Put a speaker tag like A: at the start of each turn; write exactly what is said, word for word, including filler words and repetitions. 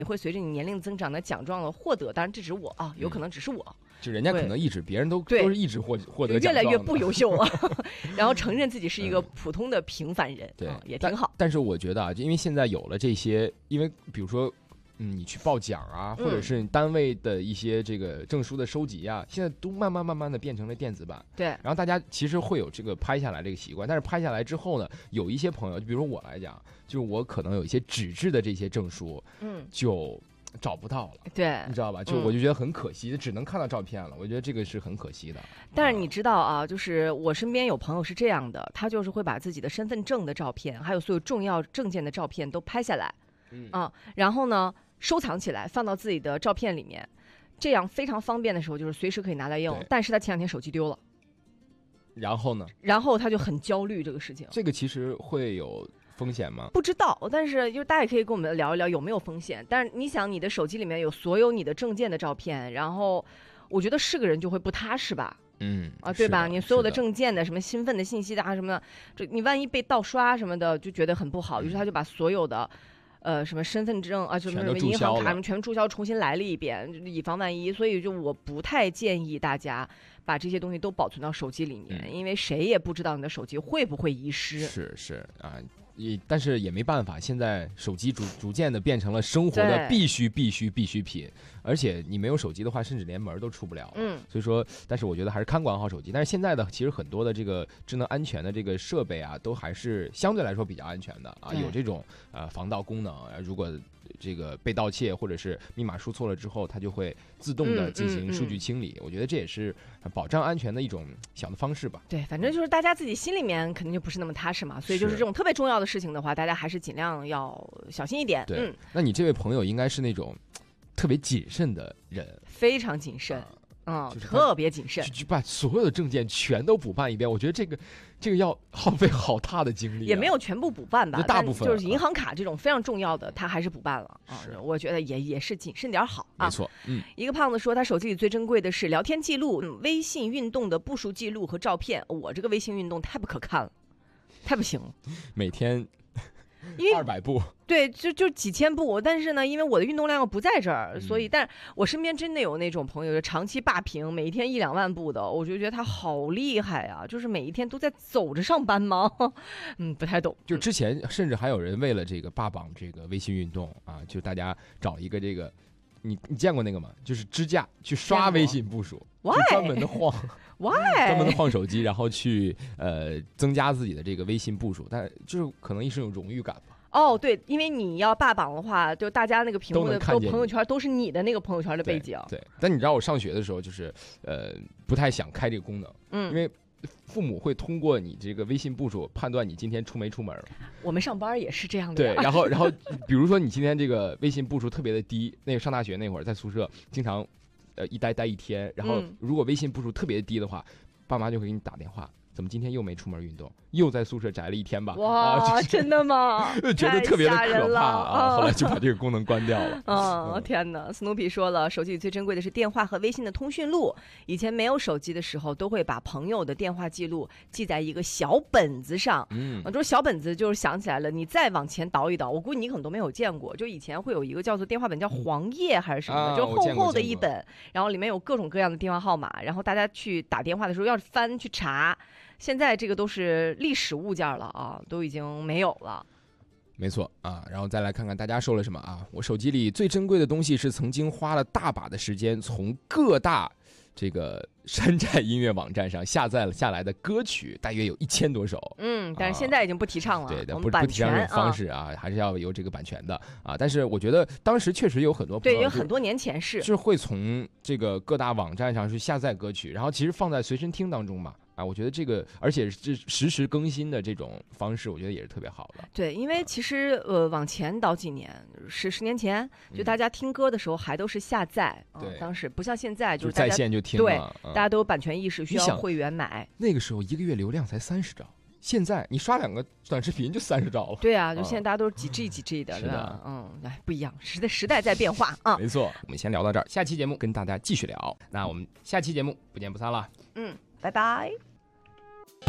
A: 也会随着你年龄增长的奖状的获得，当然这只是我啊，有可能只是我，
B: 嗯、就人家可能一直别人都都是一直获获得奖状的，
A: 越来越不优秀了，然后承认自己是一个普通的平凡人，嗯、
B: 对、
A: 啊，也挺好。
B: 但, 但是我觉得啊，因为现在有了这些，因为比如说。嗯，你去报奖啊，或者是单位的一些这个证书的收集啊，嗯、现在都慢慢慢慢的变成了电子版。
A: 对，
B: 然后大家其实会有这个拍下来这个习惯，但是拍下来之后呢，有一些朋友，就比如说我来讲，就是我可能有一些纸质的这些证书，嗯，就找不到了。
A: 对，
B: 你知道吧？就我就觉得很可惜，嗯、只能看到照片了。我觉得这个是很可惜的。
A: 但是你知道啊，就是我身边有朋友是这样的，他就是会把自己的身份证的照片，还有所有重要证件的照片都拍下来，嗯啊，然后呢。收藏起来，放到自己的照片里面，这样非常方便的时候，就是随时可以拿来用。但是他前两天手机丢了，
B: 然后呢？
A: 然后他就很焦虑这个事情。
B: 这个其实会有风险吗？
A: 不知道，但是就是大家也可以跟我们聊一聊有没有风险。但是你想，你的手机里面有所有你的证件的照片，然后我觉得是个人就会不踏实吧。
B: 嗯
A: 啊，对吧？你所有的证件的什么身份的信息的啊什么的，这你万一被盗刷什么的，就觉得很不好。于是他就把所有的。呃，什么身份证啊，什么什么银行卡什么全部注销，重新来了一遍，以防万一。所以就我不太建议大家把这些东西都保存到手机里面，嗯、因为谁也不知道你的手机会不会遗失。
B: 是是啊，也但是也没办法，现在手机逐逐渐的变成了生活的必须必须必需品，而且你没有手机的话，甚至连门都出不了。嗯，所以说，但是我觉得还是看管好手机。但是现在的其实很多的这个智能安全的这个设备啊，都还是相对来说比较安全的啊，有这种呃防盗功能。如果这个被盗窃或者是密码输错了之后，它就会自动的进行数据清理。嗯嗯嗯、我觉得这也是保障安全的一种小的方式吧。
A: 对，反正就是大家自己心里面肯定就不是那么踏实嘛，所以就是这种特别重要的事情的话，大家还是尽量要小心一点。
B: 对，
A: 嗯，
B: 那你这位朋友应该是那种特别谨慎的人，
A: 非常谨慎。啊嗯，就是、特别谨慎，
B: 就把所有的证件全都补办一遍。我觉得这个，这个要耗费好大的精力、啊。
A: 也没有全部补办吧，
B: 大部分
A: 就是银行卡这种非常重要的，他还是补办了啊。我觉得也也是谨慎点好啊。
B: 没错，嗯。
A: 一个胖子说，他手机里最珍贵的是聊天记录、嗯、微信运动的步数记录和照片。我这个微信运动太不可看了，太不行了，
B: 每天。二百步，
A: 对，就就几千步，但是呢，因为我的运动量又不在这儿，嗯、所以，但我身边真的有那种朋友，长期霸屏，每一天一两万步的，我就觉得他好厉害啊！就是每一天都在走着上班吗？嗯，不太懂。
B: 就之前甚至还有人为了这个霸榜这个微信运动啊，就大家找一个这个，你你见过那个吗？就是支架去刷微信步数，就专门的晃。
A: Why？
B: 专门的晃手机，然后去呃增加自己的这个微信步数，但就是可能一是有荣誉感吧。
A: 哦，对，因为你要霸榜的话，就大家那个屏幕的都朋友圈都是你的那个朋友圈的背景。
B: 对，对但你知道我上学的时候就是呃不太想开这个功能，嗯，因为父母会通过你这个微信步数判断你今天出没出门。
A: 我们上班也是这样的。
B: 对，然后然后比如说你今天这个微信步数特别的低，那个上大学那会儿在宿舍经常。呃，一待待一天，然后如果微信步数特别低的话，嗯、爸妈就会给你打电话，怎么今天又没出门运动，又在宿舍宅了一天吧？
A: 哇，啊、真的吗？
B: 觉得特别的可怕啊！后来就把这个功能关掉了。
A: 啊、嗯，天哪 ！Snoopy 说了，手机里最珍贵的是电话和微信的通讯录。以前没有手机的时候，都会把朋友的电话记录记在一个小本子上。嗯，我说小本子就是想起来了，你再往前倒一倒，我估计你可能都没有见过。就以前会有一个叫做电话本，叫黄页还是什么的，
B: 啊、
A: 就厚厚的一本，然后里面有各种各样的电话号码，然后大家去打电话的时候要翻去查。现在这个都是历史物件了啊，都已经没有了。
B: 没错啊，然后再来看看大家说了什么啊。我手机里最珍贵的东西是曾经花了大把的时间从各大这个山寨音乐网站上下载了下来的歌曲，大约有一千多首。
A: 嗯，但是现在已经不提倡了。
B: 啊、对，
A: 我
B: 们不不提倡这种方式啊，啊还是要有这个版权的啊。但是我觉得当时确实有很多朋友，
A: 对，有很多年前是
B: 是会从这个各大网站上去下载歌曲，然后其实放在随身听当中嘛。啊，我觉得这个，而且是实时更新的这种方式，我觉得也是特别好的。
A: 对，因为其实呃，往前倒几年，十十年前，就大家听歌的时候还都是下载，
B: 对、嗯，
A: 当时不像现在
B: 就是在线就听了，
A: 对，
B: 嗯、
A: 大家都有版权意识，需要会员买。
B: 那个时候一个月流量才三十兆，现在你刷两个短视频就三十兆了。
A: 对啊，就现在大家都是几 G 几 G 的，
B: 是的，
A: 嗯，哎，不一样，时代时代在变化啊。
B: 没错，我们先聊到这儿，下期节目跟大家继续聊。那我们下期节目不见不散了。
A: 嗯，拜拜。